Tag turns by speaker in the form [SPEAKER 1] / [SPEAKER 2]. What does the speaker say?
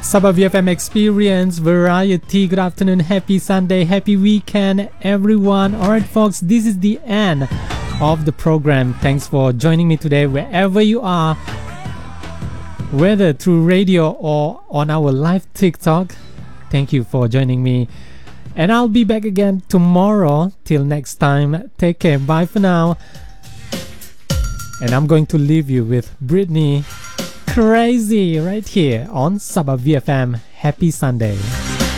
[SPEAKER 1] Sabah VFM Experience Variety. Good afternoon, happy Sunday, happy weekend, everyone. Alright, folks, this is the end of the program. Thanks for joining me today, wherever you are, whether through radio or on our live TikTok. Thank you for joining me, and I'll be back again tomorrow. Till next time, take care, bye for now. And I'm going to leave you with Britney Crazy right here on Sabah VFM. Happy Sunday.